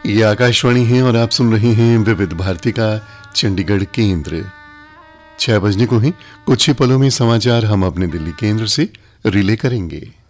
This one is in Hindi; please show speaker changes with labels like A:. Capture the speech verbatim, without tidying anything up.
A: ये आकाशवाणी है और आप सुन रहे हैं विविध भारती का चंडीगढ़ केंद्र। छह बजने को ही कुछ ही पलों में समाचार हम अपने दिल्ली केंद्र से रिले करेंगे।